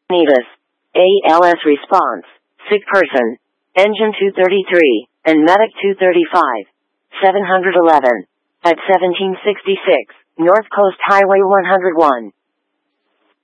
Nevis. ALS response. Sick person. Engine 233, and Medic 235. 711. At 1766, North Coast Highway 101.